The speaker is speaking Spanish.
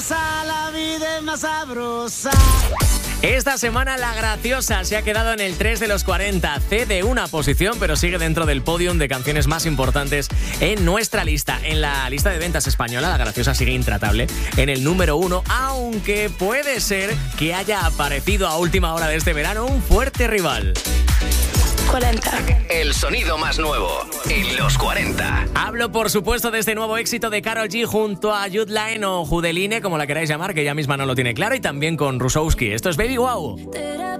sabrosa, la vida es más sabrosa. Esta semana La Graciosa se ha quedado en el 3 de los 40, cede una posición, pero sigue dentro del podium de canciones más importantes en nuestra lista. En la lista de ventas española, La Graciosa sigue intratable en el número 1, aunque puede ser que haya aparecido a última hora de este verano un fuerte rival. 40. El sonido más nuevo en los 40. Hablo, por supuesto, de este nuevo éxito de Karol G junto a Jude Line o Judeline, como la queráis llamar, que ella misma no lo tiene claro, y también con Rusowski. Esto es Baby Wow.